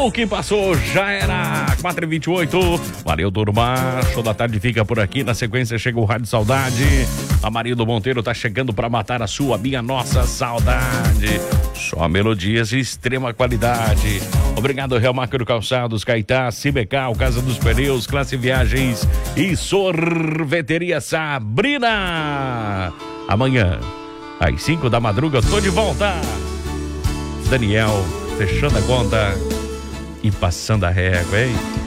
O que passou já era 4h28. Valeu, turma. Show da tarde fica por aqui. Na sequência chega o Rádio Saudade. A Marido Monteiro tá chegando para matar a sua, minha, nossa saudade. Só melodias de extrema qualidade. Obrigado, Real Macro Calçados, Caetá, Cibecal, Casa dos Pneus, Classe Viagens e Sorveteria Sabrina. Amanhã, às 5 da madruga, eu tô de volta. Daniel, fechando a conta e passando a régua, hein?